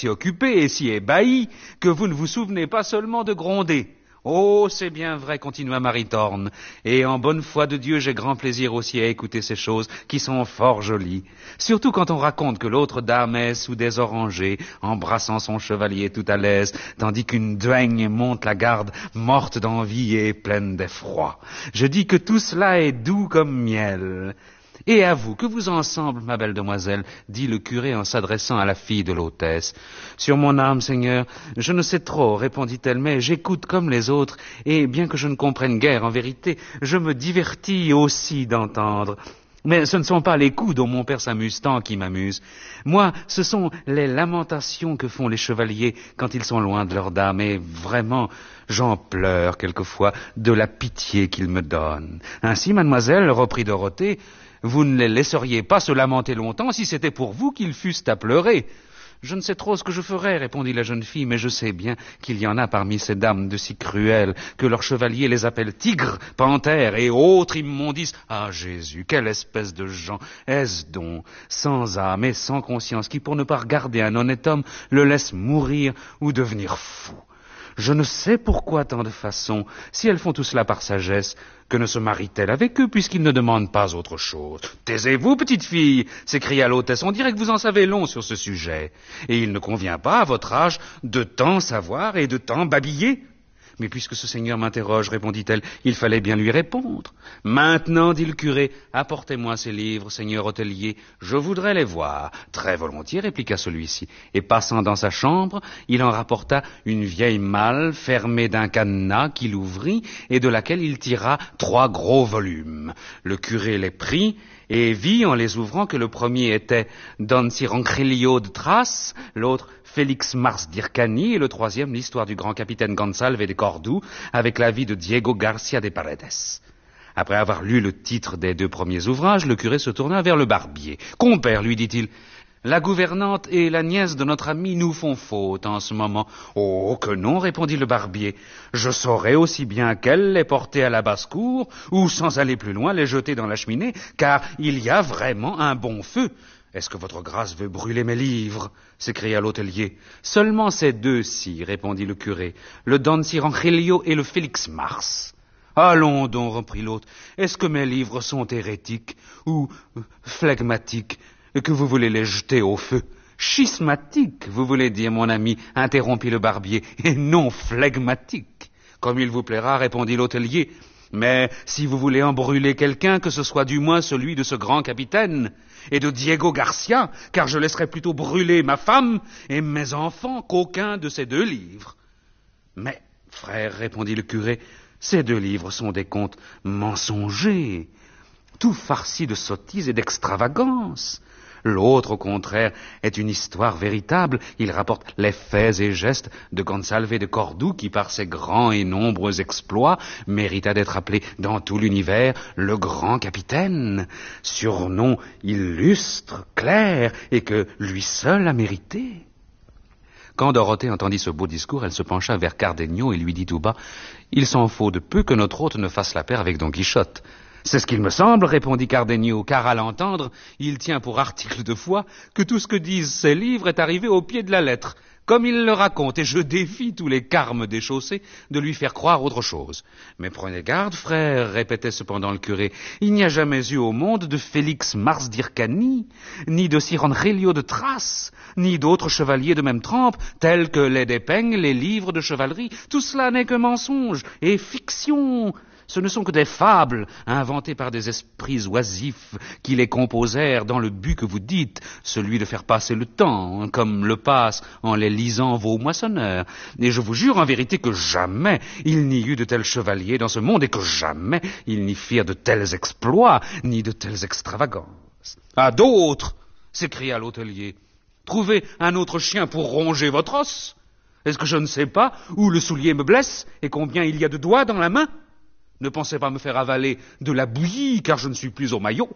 si occupé et si ébahi que vous ne vous souvenez pas seulement de gronder. Oh, c'est bien vrai, continua Maritorne, et en bonne foi de Dieu, j'ai grand plaisir aussi à écouter ces choses qui sont fort jolies. Surtout quand on raconte que l'autre dame est sous des orangers, embrassant son chevalier tout à l'aise, tandis qu'une duègne monte la garde, morte d'envie et pleine d'effroi. Je dis que tout cela est doux comme miel. Et à vous, que vous en semble, ma belle demoiselle, dit le curé en s'adressant à la fille de l'hôtesse. Sur mon âme, Seigneur, je ne sais trop, répondit-elle, mais j'écoute comme les autres, et bien que je ne comprenne guère en vérité, je me divertis aussi d'entendre. Mais ce ne sont pas les coups dont mon père s'amuse tant qui m'amusent. Moi, ce sont les lamentations que font les chevaliers quand ils sont loin de leur dame, et vraiment, j'en pleure quelquefois de la pitié qu'ils me donnent. Ainsi, mademoiselle, reprit Dorothée, vous ne les laisseriez pas se lamenter longtemps si c'était pour vous qu'ils fussent à pleurer. Je ne sais trop ce que je ferais, répondit la jeune fille, mais je sais bien qu'il y en a parmi ces dames de si cruelles que leurs chevaliers les appellent tigres, panthères et autres immondices. Ah, Jésus, quelle espèce de gens est-ce donc, sans âme et sans conscience, qui, pour ne pas regarder un honnête homme, le laissent mourir ou devenir fou. Je ne sais pourquoi tant de façons, si elles font tout cela par sagesse, que ne se marie-t-elle avec eux puisqu'ils ne demandent pas autre chose. Taisez-vous, petite fille, s'écria l'hôtesse, on dirait que vous en savez long sur ce sujet. Et il ne convient pas à votre âge de tant savoir et de tant babiller. Mais puisque ce seigneur m'interroge, répondit-elle, il fallait bien lui répondre. Maintenant, dit le curé, apportez-moi ces livres, seigneur hôtelier, je voudrais les voir. Très volontiers, répliqua celui-ci. Et passant dans sa chambre, il en rapporta une vieille malle fermée d'un cadenas qu'il ouvrit et de laquelle il tira 3 gros volumes. Le curé les prit et vit en les ouvrant que le premier était Don Cirongilio de Thrace, l'autre Félix Mars d'Hyrcanie et le troisième l'histoire du grand capitaine Gonsalve de Cordoue avec la vie de Diego Garcia de Paredes. Après avoir lu le titre des 2 premiers ouvrages, le curé se tourna vers le barbier. « Compère, lui dit-il, la gouvernante et la nièce de notre ami nous font faute en ce moment. »« Oh, que non, répondit le barbier. Je saurais aussi bien qu'elle les porter à la basse-cour ou, sans aller plus loin, les jeter dans la cheminée, car il y a vraiment un bon feu. » « Est-ce que votre grâce veut brûler mes livres ?» s'écria l'hôtelier. « Seulement ces 2-ci, répondit le curé, le Don Cirongilio et le Félix Mars. »« Allons donc, reprit l'autre, est-ce que mes livres sont hérétiques ou flegmatiques, que vous voulez les jeter au feu ?»« Schismatiques, vous voulez dire, mon ami, interrompit le barbier, et non flegmatiques. »« Comme il vous plaira, répondit l'hôtelier, mais si vous voulez en brûler quelqu'un, que ce soit du moins celui de ce grand capitaine et de Diego Garcia, car je laisserai plutôt brûler ma femme et mes enfants qu'aucun de ces 2 livres. »« Mais, frère, répondit le curé, ces 2 livres sont des contes mensongers, tout farcis de sottises et d'extravagance. L'autre, au contraire, est une histoire véritable. Il rapporte les faits et gestes de Gonsalve de Cordoue, qui, par ses grands et nombreux exploits, mérita d'être appelé dans tout l'univers le grand capitaine, surnom illustre, clair, et que lui seul a mérité. » Quand Dorothée entendit ce beau discours, elle se pencha vers Cardenio et lui dit tout bas, « Il s'en faut de peu que notre hôte ne fasse la paire avec Don Quichotte. » « C'est ce qu'il me semble, répondit Cardenio, car à l'entendre, il tient pour article de foi que tout ce que disent ces livres est arrivé au pied de la lettre, comme il le raconte, et je défie tous les carmes déchaussés de lui faire croire autre chose. Mais prenez garde, frère, répétait cependant le curé, il n'y a jamais eu au monde de Félix Mars d'Hyrcanie, ni de Cirongilio de Thrace, ni d'autres chevaliers de même trempe, tels que les dépeignent les livres de chevalerie. Tout cela n'est que mensonge et fiction. Ce ne sont que des fables inventées par des esprits oisifs qui les composèrent dans le but que vous dites, celui de faire passer le temps, comme le passent en les lisant vos moissonneurs. Et je vous jure en vérité que jamais il n'y eut de tels chevaliers dans ce monde et que jamais ils n'y firent de tels exploits ni de telles extravagances. « À d'autres !» s'écria l'hôtelier. « Trouvez un autre chien pour ronger votre os. Est-ce que je ne sais pas où le soulier me blesse et combien il y a de doigts dans la main ? Ne pensez pas me faire avaler de la bouillie, car je ne suis plus au maillot.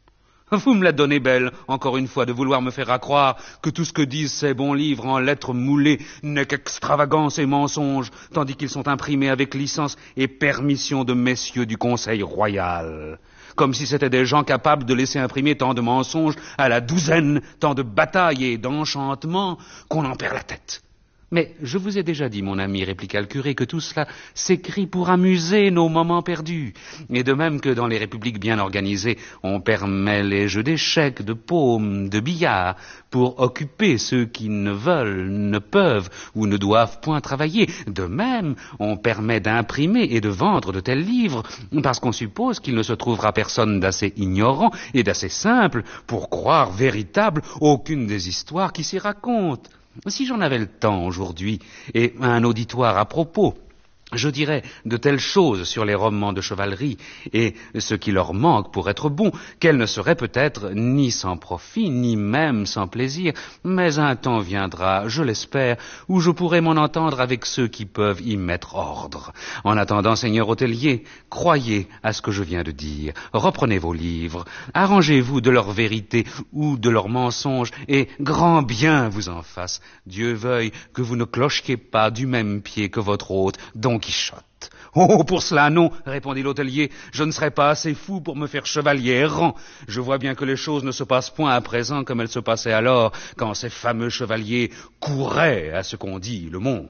Vous me la donnez belle, encore une fois, de vouloir me faire accroire que tout ce que disent ces bons livres en lettres moulées n'est qu'extravagance et mensonge, tandis qu'ils sont imprimés avec licence et permission de messieurs du Conseil royal. comme si c'étaient des gens capables de laisser imprimer tant de mensonges à la douzaine, tant de batailles et d'enchantements, qu'on en perd la tête. Mais je vous ai déjà dit, mon ami, répliqua le curé, que tout cela s'écrit pour amuser nos moments perdus. Et de même que dans les républiques bien organisées, on permet les jeux d'échecs, de paume, de billard, pour occuper ceux qui ne veulent, ne peuvent ou ne doivent point travailler. De même, on permet d'imprimer et de vendre de tels livres, parce qu'on suppose qu'il ne se trouvera personne d'assez ignorant et d'assez simple pour croire véritable aucune des histoires qui s'y racontent. Si j'en avais le temps aujourd'hui, et un auditoire à propos, je dirais de telles choses sur les romans de chevalerie et ce qui leur manque pour être bons, qu'elles ne seraient peut-être ni sans profit, ni même sans plaisir, mais un temps viendra, je l'espère, où je pourrai m'en entendre avec ceux qui peuvent y mettre ordre. En attendant, seigneur hôtelier, croyez à ce que je viens de dire, reprenez vos livres, arrangez-vous de leur vérité ou de leurs mensonges, et grand bien vous en fasse. Dieu veuille que vous ne clochiez pas du même pied que votre hôte, Don Quichotte. Oh, pour cela, non, répondit l'hôtelier, je ne serais pas assez fou pour me faire chevalier errant. Je vois bien que les choses ne se passent point à présent comme elles se passaient alors, quand ces fameux chevaliers couraient à ce qu'on dit le monde.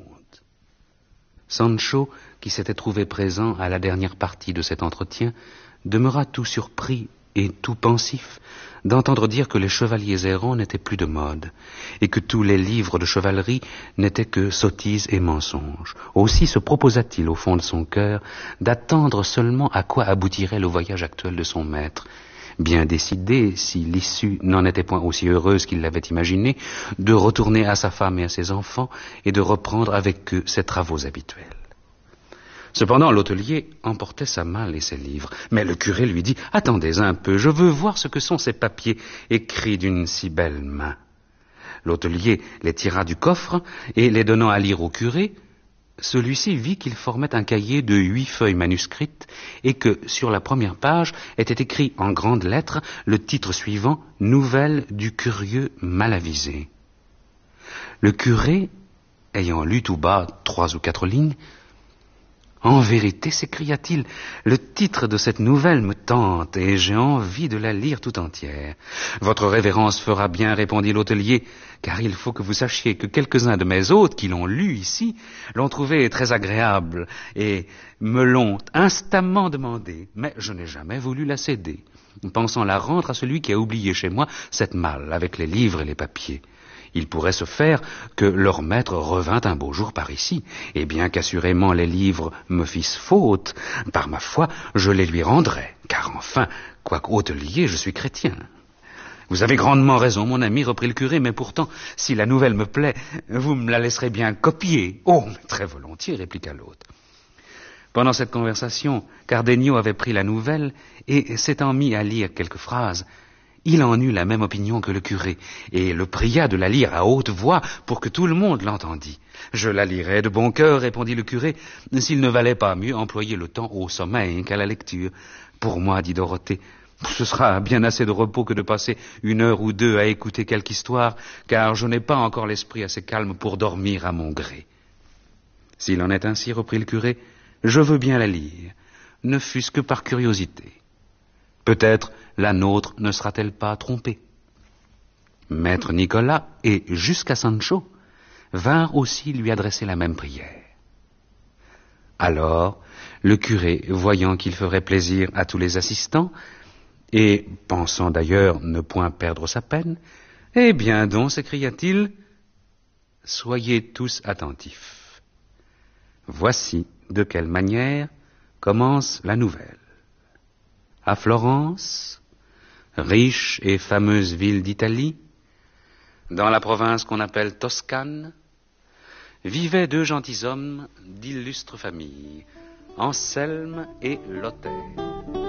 Sancho, qui s'était trouvé présent à la dernière partie de cet entretien, demeura tout surpris et tout pensif d'entendre dire que les chevaliers errants n'étaient plus de mode, et que tous les livres de chevalerie n'étaient que sottises et mensonges. Aussi se proposa-t-il au fond de son cœur d'attendre seulement à quoi aboutirait le voyage actuel de son maître, bien décidé, si l'issue n'en était point aussi heureuse qu'il l'avait imaginé, de retourner à sa femme et à ses enfants, et de reprendre avec eux ses travaux habituels. Cependant, l'hôtelier emportait sa malle et ses livres. Mais le curé lui dit « Attendez un peu, je veux voir ce que sont ces papiers écrits d'une si belle main. » L'hôtelier les tira du coffre et, les donnant à lire au curé, celui-ci vit qu'ils formaient un cahier de 8 feuilles manuscrites et que, sur la première page, était écrit en grandes lettres le titre suivant « Nouvelles du curieux malavisé ». Le curé, ayant lu tout bas 3 ou 4 lignes, « En vérité, s'écria-t-il, le titre de cette nouvelle me tente et j'ai envie de la lire tout entière. Votre révérence fera bien, répondit l'hôtelier, car il faut que vous sachiez que quelques-uns de mes hôtes qui l'ont lu ici l'ont trouvé très agréable et me l'ont instamment demandé, mais je n'ai jamais voulu la céder, pensant la rendre à celui qui a oublié chez moi cette malle avec les livres et les papiers. Il pourrait se faire que leur maître revint un beau jour par ici, et bien qu'assurément les livres me fissent faute, par ma foi, je les lui rendrais, car enfin, quoique hôtelier, je suis chrétien. Vous avez grandement raison, mon ami, reprit le curé, mais pourtant, si la nouvelle me plaît, vous me la laisserez bien copier. Oh, mais très volontiers, répliqua l'autre. Pendant cette conversation, Cardenio avait pris la nouvelle et s'étant mis à lire quelques phrases, il en eut la même opinion que le curé, et le pria de la lire à haute voix pour que tout le monde l'entendît. « Je la lirai de bon cœur, répondit le curé, s'il ne valait pas mieux employer le temps au sommeil qu'à la lecture. Pour moi, dit Dorothée, ce sera bien assez de repos que de passer 1 heure ou 2 à écouter quelque histoire, car je n'ai pas encore l'esprit assez calme pour dormir à mon gré. S'il en est ainsi, reprit le curé, je veux bien la lire, ne fût-ce que par curiosité. Peut-être la nôtre ne sera-t-elle pas trompée. Maître Nicolas et jusqu'à Sancho vinrent aussi lui adresser la même prière. Alors, le curé, voyant qu'il ferait plaisir à tous les assistants, et pensant d'ailleurs ne point perdre sa peine, « Eh bien donc, s'écria-t-il, soyez tous attentifs. Voici de quelle manière commence la nouvelle. À Florence, riche et fameuse ville d'Italie, dans la province qu'on appelle Toscane, vivaient 2 gentilshommes d'illustre famille, Anselme et Lothaire.